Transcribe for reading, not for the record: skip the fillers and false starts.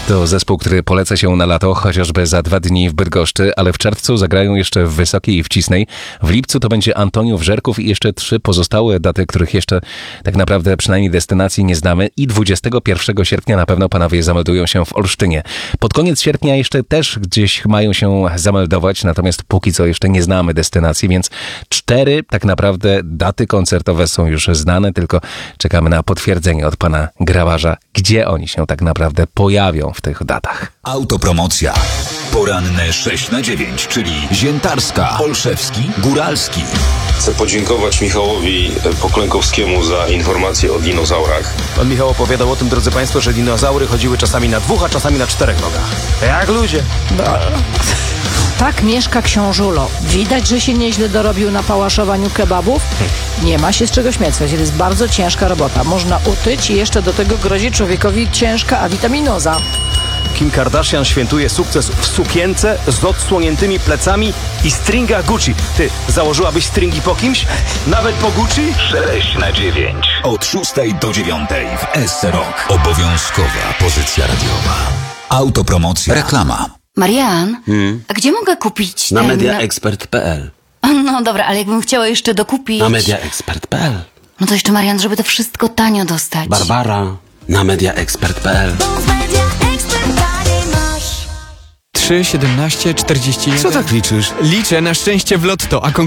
To zespół, który poleca się na lato, chociażby za 2 dni w Bydgoszczy, ale w czerwcu zagrają jeszcze w Wysokiej i w Cisnej. W lipcu to będzie Antoniów Żerków i jeszcze 3 pozostałe daty, których jeszcze tak naprawdę przynajmniej destynacji nie znamy. I 21 sierpnia na pewno panowie zameldują się w Olsztynie. Pod koniec sierpnia jeszcze też gdzieś mają się zameldować, natomiast póki co jeszcze nie znamy destynacji, więc 4 tak naprawdę daty koncertowe są już znane, tylko czekamy na potwierdzenie od pana Grabarza, gdzie oni się tak naprawdę pojawią w tych datach. Autopromocja. Poranne 6 na 9, czyli Ziętarska, Olszewski, Góralski. Chcę podziękować Michałowi Poklękowskiemu za informacje o dinozaurach. Pan Michał opowiadał o tym, drodzy Państwo, że dinozaury chodziły czasami na 2, a czasami na 4 nogach. Jak ludzie. Tak mieszka książulo. Widać, że się nieźle dorobił na pałaszowaniu kebabów. Nie ma się z czego śmiać. To jest bardzo ciężka robota. Można utyć i jeszcze do tego grozi człowiekowi ciężka awitaminoza. Kim Kardashian świętuje sukces w sukience z odsłoniętymi plecami i stringach Gucci. Ty, założyłabyś stringi po kimś? Nawet po Gucci? 6 na 9. Od 6 do 9 w SC Rock. Obowiązkowa pozycja radiowa. Autopromocja. Reklama. Marian, a gdzie mogę kupić Na ten... mediaexpert.pl. No dobra, ale jakbym chciała jeszcze dokupić... Na mediaexpert.pl. No to jeszcze, Marian, żeby to wszystko tanio dostać. Barbara. Na mediaexpert.pl. 3, 17, 41. Co tak liczysz? Liczę na szczęście w lotto, a konkretnie